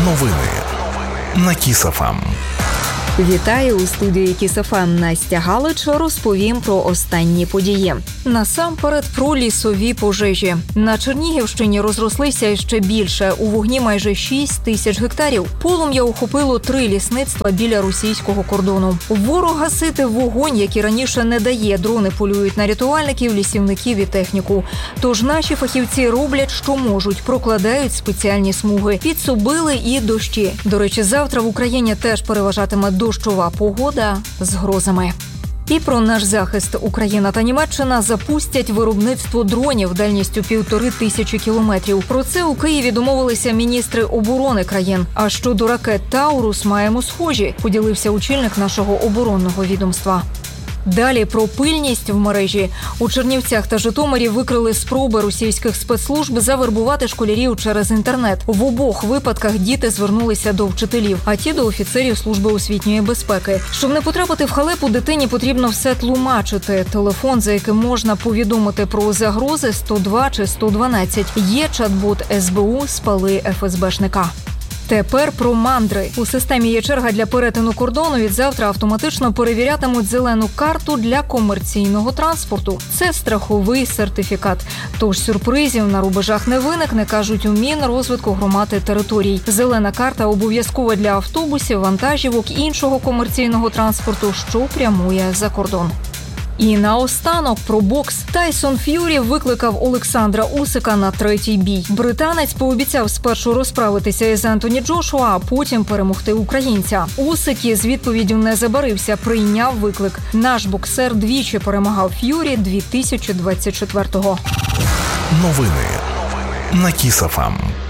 Новини на Kiss FM. Вітаю у студії Kiss FM. Настя Галич. Розповім про останні події. Насамперед про лісові пожежі. На Чернігівщині розрослися ще більше. У вогні майже 6 тисяч гектарів. Полум'я охопило 3 лісництва біля російського кордону. Ворог гасити вогонь, який раніше не дає. Дрони полюють на рятувальників, лісівників і техніку. Тож наші фахівці роблять, що можуть. Прокладають спеціальні смуги. Підсобили і дощі. До речі, завтра в Україні теж переважатиме дощова погода з грозами. І про наш захист. Україна та Німеччина запустять виробництво дронів дальністю 1500 кілометрів. Про це у Києві домовилися міністри оборони країн. А щодо ракет «Таурус» маємо схожі, поділився очільник нашого оборонного відомства. Далі про пильність в мережі. У Чернівцях та Житомирі викрили спроби російських спецслужб завербувати школярів через інтернет. В обох випадках діти звернулися до вчителів, а ті до офіцерів Служби освітньої безпеки. Щоб не потрапити в халепу, дитині потрібно все тлумачити. Телефон, за яким можна повідомити про загрози, 102 чи 112. Є чат-бот СБУ «Спали ФСБшника». Тепер про мандри. У системі є черга для перетину кордону. Відзавтра автоматично перевірятимуть зелену карту для комерційного транспорту. Це страховий сертифікат. Тож сюрпризів на рубежах не виникне, кажуть у Мінрозвитку громад і територій. Зелена карта обов'язкова для автобусів, вантажівок, іншого комерційного транспорту, що прямує за кордон. І наостанок про бокс. Тайсон Ф'юрі викликав Олександра Усика на третій бій. Британець пообіцяв спершу розправитися із Ентоні Джошуа, а потім перемогти українця. Усик із відповіддю не забарився, прийняв виклик. Наш боксер двічі перемагав Ф'юрі 2024-го. Новини на Kiss FM.